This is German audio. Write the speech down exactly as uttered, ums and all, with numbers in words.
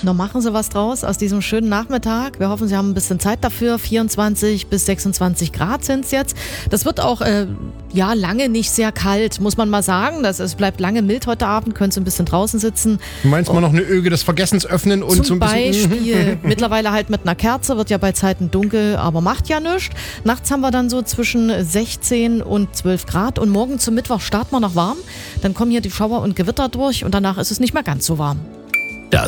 Noch machen Sie was draus aus diesem schönen Nachmittag. Wir hoffen, Sie haben ein bisschen Zeit dafür. vierundzwanzig bis sechsundzwanzig Grad sind es jetzt. Das wird auch äh, ja lange nicht sehr kalt, muss man mal sagen. Das, es bleibt lange mild heute Abend. Können Sie ein bisschen draußen sitzen. Du meinst mal noch eine Öge des Vergessens öffnen und Zum so ein bisschen... Beispiel. Mittlerweile halt mit einer Kerze. Wird ja bei Zeiten dunkel, aber macht ja nichts. Nachts haben wir dann so zwischen sechzehn und zwölf Grad. Und morgen zum Mittwoch starten wir noch warm. Dann kommen hier die Schauer und Gewitter durch und danach ist es nicht mehr ganz so warm.